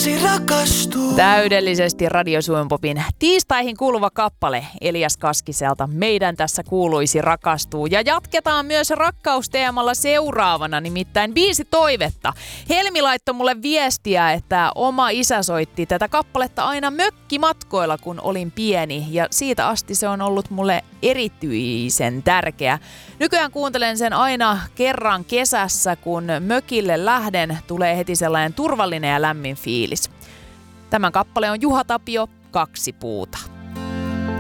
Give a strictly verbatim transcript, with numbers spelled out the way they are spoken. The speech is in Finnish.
kuuluisi rakastua. Täydellisesti Radio Suomen Popin tiistaihin kuuluva kappale Elias Kaskiselta Meidän tässä kuuluisi rakastua. Ja jatketaan myös rakkausteemalla seuraavana, nimittäin biisi toivetta. Helmi laittoi mulle viestiä, että oma isä soitti tätä kappaletta aina mökkimatkoilla, kun olin pieni. Ja siitä asti se on ollut mulle erityisen tärkeä. Nykyään kuuntelen sen aina kerran kesässä, kun mökille lähden, tulee heti sellainen turvallinen ja lämmin fiilis. Tämän kappale on Juha Tapio, Kaksi puuta.